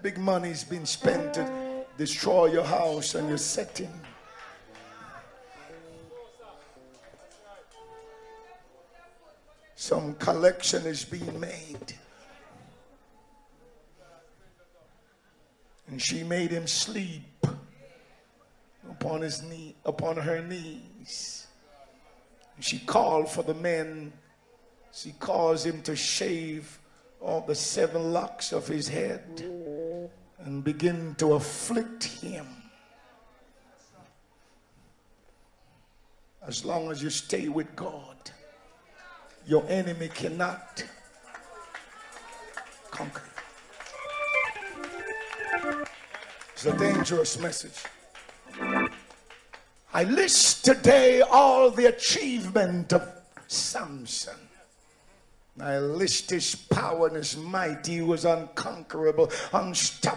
Big money's been spent to destroy your house and your setting. Some collection is being made. And she made him sleep upon her knees. And she called for the men. She caused him to shave all the 7 locks of his head and begin to afflict him. As long as you stay with God, your enemy cannot conquer. It's a dangerous message. I list today all the achievement of Samson. I list his power and his might. He was unconquerable, unstoppable.